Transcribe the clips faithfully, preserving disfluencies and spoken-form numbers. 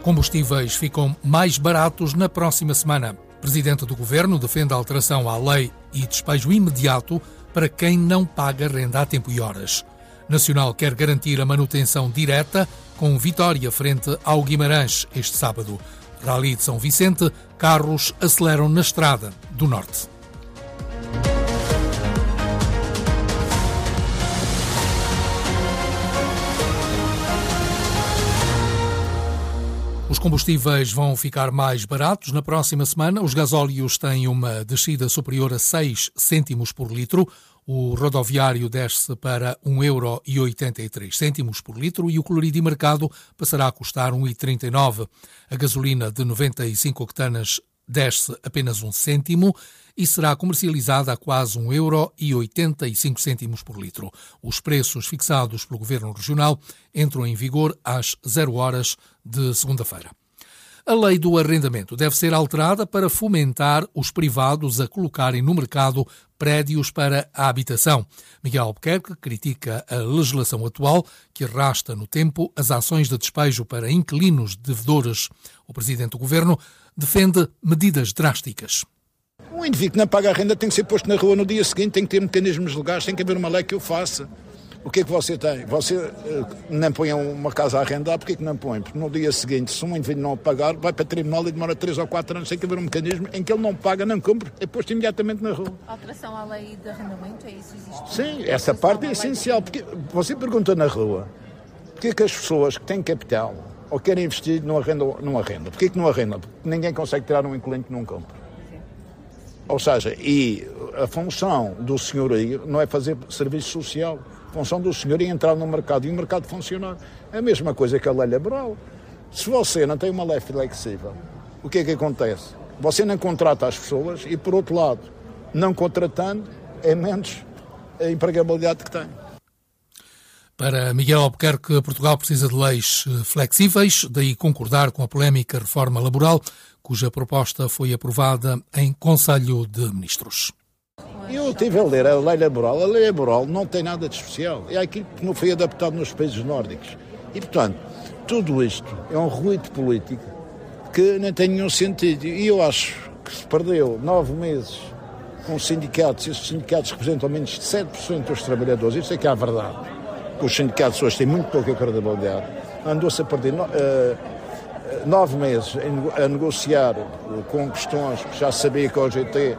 Combustíveis ficam mais baratos na próxima semana. Presidente do Governo defende a alteração à lei e despejo imediato para quem não paga renda a tempo e horas. Nacional quer garantir a manutenção direta com vitória frente ao Guimarães este sábado. Rally de São Vicente, carros aceleram na estrada do Norte. Os combustíveis vão ficar mais baratos na próxima semana. Os gasóleos têm uma descida superior a seis cêntimos por litro. O rodoviário desce para um euro e oitenta e três cêntimos por litro e o colorido de mercado passará a custar um euro e trinta e nove. A gasolina de noventa e cinco octanas desce apenas um cêntimo e será comercializada a quase um euro e oitenta e cinco cêntimos por litro. Os preços fixados pelo Governo Regional entram em vigor às zero horas de segunda-feira. A lei do arrendamento deve ser alterada para fomentar os privados a colocarem no mercado prédios para a habitação. Miguel Albuquerque critica a legislação atual que arrasta no tempo as ações de despejo para inquilinos devedores. O Presidente do Governo defende medidas drásticas. Um indivíduo que não paga a renda tem que ser posto na rua no dia seguinte, tem que ter mecanismos legais, tem que haver uma lei que o faça. O que é que você tem? Você uh, não põe uma casa a arrendar, porquê que não põe? Porque no dia seguinte, se um indivíduo não pagar, vai para o tribunal e demora três ou quatro anos, tem que haver um mecanismo em que ele não paga, não cumpre, é posto imediatamente na rua. Alteração à lei de arrendamento, é isso? Existe? Sim, essa parte é essencial, porque você pergunta na rua, porquê que as pessoas que têm capital ou querem investir não arrendam? Não arrendam. Porquê que não arrendam? Porque ninguém consegue tirar um inquilino que não compra. Ou seja, e a função do senhorio não é fazer serviço social. A função do senhor é entrar no mercado e o mercado funcionar. É a mesma coisa que a lei laboral. Se você não tem uma lei flexível, o que é que acontece? Você não contrata as pessoas e, por outro lado, não contratando, é menos a empregabilidade que tem. Para Miguel Albuquerque, Portugal precisa de leis flexíveis, daí concordar com a polémica reforma laboral, cuja proposta foi aprovada em Conselho de Ministros. Eu estive a ler a lei laboral. A lei laboral não tem nada de especial. É aquilo que não foi adaptado nos países nórdicos. E, portanto, tudo isto é um ruído político que não tem nenhum sentido. E eu acho que se perdeu nove meses com os sindicatos, e esses sindicatos representam menos de sete por cento dos trabalhadores. Isto é que é a verdade. Os sindicatos hoje têm muito pouca credibilidade. Andou-se a perder no, uh, nove meses a negociar com questões que já sabia que a O G T,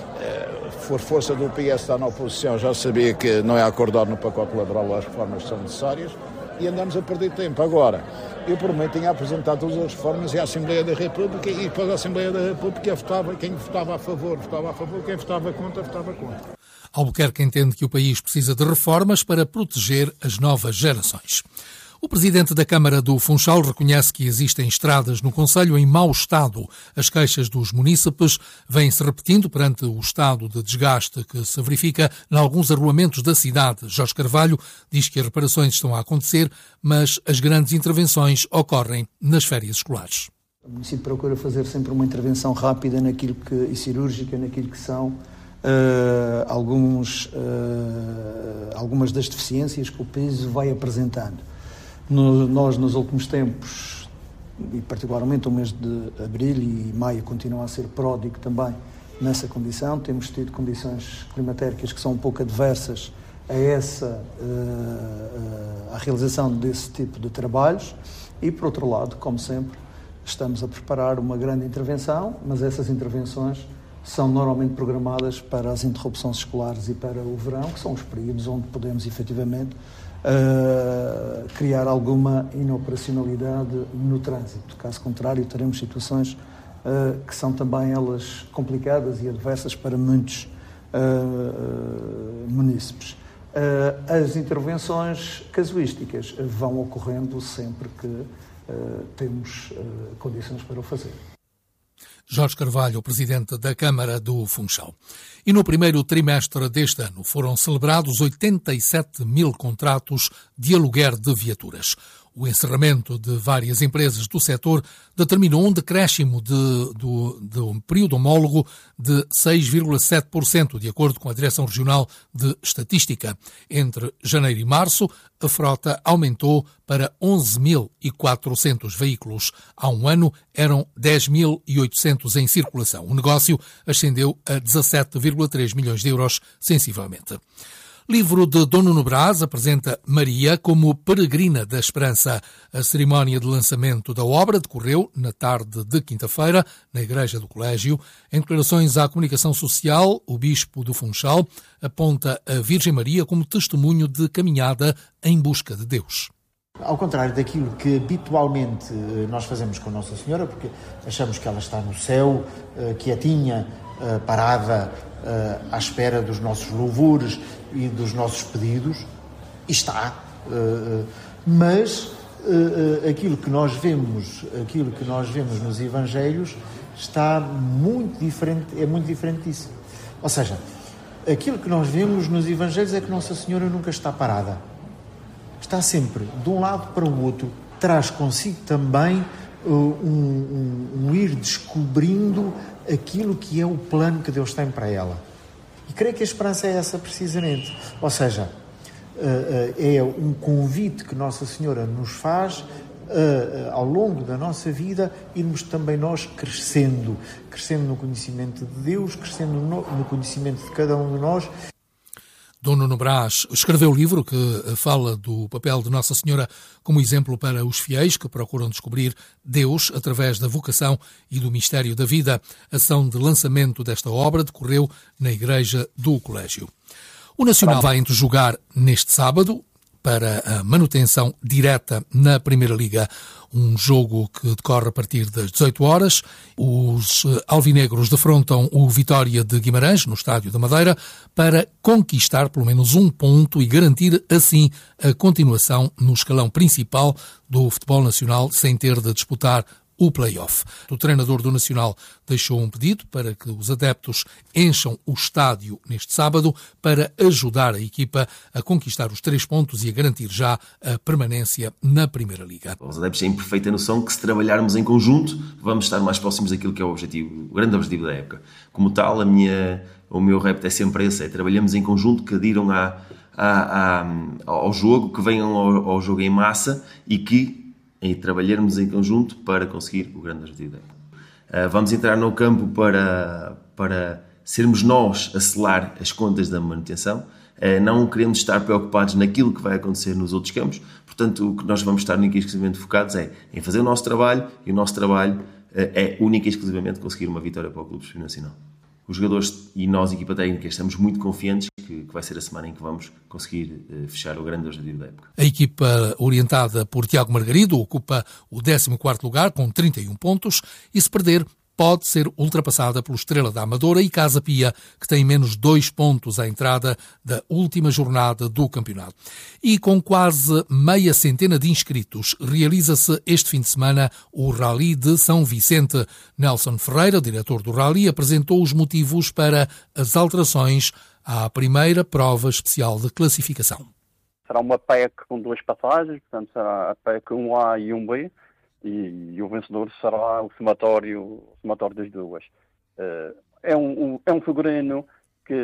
por força do P S estar na oposição, já sabia que não é acordado no pacote laboral as reformas que são necessárias e andamos a perder tempo. Agora, eu prometo em apresentar todas as reformas e a Assembleia da República e depois a Assembleia da República votava, quem votava a favor, votava a favor, quem votava contra, votava contra. Albuquerque entende que o país precisa de reformas para proteger as novas gerações. O presidente da Câmara do Funchal reconhece que existem estradas no concelho em mau estado. As queixas dos munícipes vêm-se repetindo perante o estado de desgaste que se verifica em alguns arruamentos da cidade. Jorge Carvalho diz que as reparações estão a acontecer, mas as grandes intervenções ocorrem nas férias escolares. O município procura fazer sempre uma intervenção rápida naquilo que, e cirúrgica naquilo que são uh, alguns, uh, algumas das deficiências que o país vai apresentando. No, nós, nos últimos tempos, e particularmente o mês de abril e maio, continua a ser pródigo também nessa condição. Temos tido condições climatéricas que são um pouco adversas a essa, uh, a realização desse tipo de trabalhos e, por outro lado, como sempre, estamos a preparar uma grande intervenção, mas essas intervenções são normalmente programadas para as interrupções escolares e para o verão, que são os períodos onde podemos, efetivamente, Uh, criar alguma inoperacionalidade no trânsito. Caso contrário, teremos situações uh, que são também elas complicadas e adversas para muitos uh, uh, munícipes. Uh, as intervenções casuísticas vão ocorrendo sempre que uh, temos uh, condições para o fazer. Jorge Carvalho, presidente da Câmara do Funchal. E no primeiro trimestre deste ano foram celebrados oitenta e sete mil contratos de aluguer de viaturas. O encerramento de várias empresas do setor determinou um decréscimo de, do, do período homólogo de seis vírgula sete por cento, de acordo com a Direção Regional de Estatística. Entre janeiro e março, a frota aumentou para onze mil e quatrocentos veículos. Há um ano eram dez mil e oitocentos em circulação. O negócio ascendeu a dezassete vírgula três milhões de euros, sensivelmente. Livro de Dom Nuno Brás apresenta Maria como peregrina da esperança. A cerimónia de lançamento da obra decorreu na tarde de quinta-feira, na Igreja do Colégio. Em declarações à comunicação social, o bispo do Funchal aponta a Virgem Maria como testemunho de caminhada em busca de Deus. Ao contrário daquilo que habitualmente nós fazemos com Nossa Senhora, porque achamos que ela está no céu, quietinha, parada, à espera dos nossos louvores e dos nossos pedidos, e está, mas aquilo que nós vemos, aquilo que nós vemos nos Evangelhos está muito diferente, é muito diferente disso. Ou seja, aquilo que nós vemos nos Evangelhos é que Nossa Senhora nunca está parada. Está sempre de um lado para o outro, traz consigo também uh, um, um, um ir descobrindo aquilo que é o plano que Deus tem para ela. E creio que a esperança é essa precisamente. Ou seja, uh, uh, é um convite que Nossa Senhora nos faz uh, uh, ao longo da nossa vida, irmos também nós crescendo, crescendo no conhecimento de Deus, crescendo no, no conhecimento de cada um de nós. Dom Nuno Brás escreveu o livro que fala do papel de Nossa Senhora como exemplo para os fiéis que procuram descobrir Deus através da vocação e do mistério da vida. A ação de lançamento desta obra decorreu na Igreja do Colégio. O Nacional vai jogar neste sábado para a manutenção direta na Primeira Liga. Um jogo que decorre a partir das dezoito horas. Os alvinegros defrontam o Vitória de Guimarães, no Estádio da Madeira, para conquistar pelo menos um ponto e garantir, assim, a continuação no escalão principal do futebol nacional, sem ter de disputar o play-off. O treinador do Nacional deixou um pedido para que os adeptos encham o estádio neste sábado para ajudar a equipa a conquistar os três pontos e a garantir já a permanência na Primeira Liga. Os adeptos têm perfeita noção que se trabalharmos em conjunto vamos estar mais próximos daquilo que é o objetivo, o grande objetivo da época. Como tal, a minha, o meu repto é sempre esse, é trabalhamos em conjunto, que adiram à, à, à, ao jogo, que venham ao, ao jogo em massa e que e trabalharmos em conjunto para conseguir o grande objetivo da época. Vamos entrar no campo para, para sermos nós a selar as contas da manutenção. Não queremos estar preocupados naquilo que vai acontecer nos outros campos. Portanto, o que nós vamos estar única e exclusivamente focados é em fazer o nosso trabalho, e o nosso trabalho é única e exclusivamente conseguir uma vitória para o Clube Desportivo Nacional. Os jogadores e nós, equipa técnica, estamos muito confiantes que, que vai ser a semana em que vamos conseguir uh, fechar o grande objetivo da época. A equipa orientada por Tiago Margarido ocupa o décimo quarto lugar com trinta e um pontos e, se perder, pode ser ultrapassada pelo Estrela da Amadora e Casa Pia, que tem menos dois pontos à entrada da última jornada do campeonato. E com quase meia centena de inscritos, realiza-se este fim de semana o Rally de São Vicente. Nelson Ferreira, diretor do Rally, apresentou os motivos para as alterações à primeira prova especial de classificação. Será uma P E C com duas passagens, portanto será a P E C um A e um B. E, e o vencedor será o somatório, o somatório das duas. Uh, é, um, um, é um figurino que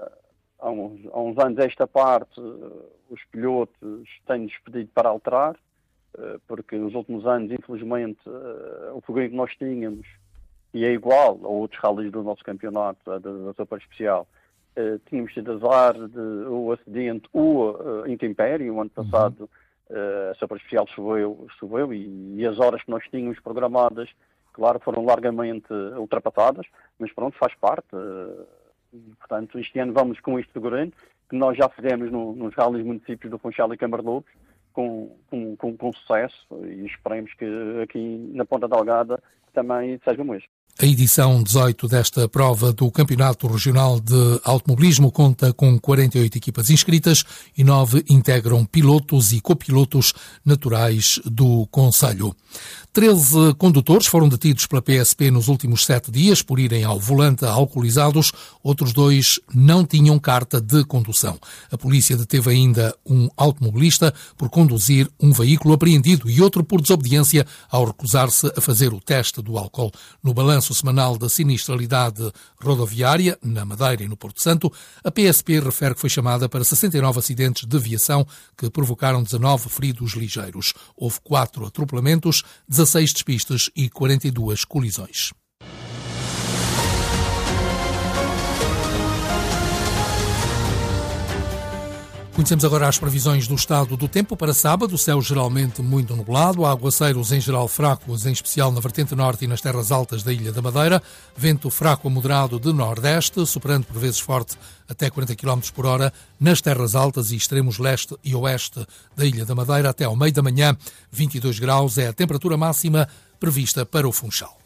há uns, há uns anos esta parte uh, os pilotos têm-nos pedido para alterar, uh, porque nos últimos anos, infelizmente, uh, o figurino que nós tínhamos, e é igual a outros rallies do nosso campeonato, da, da Super Especial, uh, tínhamos tido azar de o acidente ou uh, intempério, o ano passado. Uhum. Uh, a Super Especial choveu, choveu e, e as horas que nós tínhamos programadas, claro, foram largamente ultrapassadas, mas pronto, faz parte. Uh, e, portanto, este ano vamos com este figurino, que nós já fizemos no, nos rallies municípios do Funchal e Câmara de Lobos, com, com, com, com sucesso, e esperemos que aqui na Ponta Delgada também seja o mesmo. A edição dezoito desta prova do Campeonato Regional de Automobilismo conta com quarenta e oito equipas inscritas e nove integram pilotos e copilotos naturais do concelho. treze condutores foram detidos pela P S P nos últimos sete dias por irem ao volante alcoolizados. Outros dois não tinham carta de condução. A polícia deteve ainda um automobilista por conduzir um veículo apreendido e outro por desobediência ao recusar-se a fazer o teste do álcool. No balanço semanal da sinistralidade rodoviária, na Madeira e no Porto Santo, a P S P refere que foi chamada para sessenta e nove acidentes de viação que provocaram dezanove feridos ligeiros. Houve quatro atropelamentos, dezasseis despistes e quarenta e duas colisões. Conhecemos agora as previsões do estado do tempo para sábado. Céu geralmente muito nublado, aguaceiros em geral fracos, em especial na vertente norte e nas terras altas da Ilha da Madeira. Vento fraco a moderado de nordeste, soprando por vezes forte até quarenta quilómetros por hora nas terras altas e extremos leste e oeste da Ilha da Madeira. Até ao meio da manhã, vinte e dois graus é a temperatura máxima prevista para o Funchal.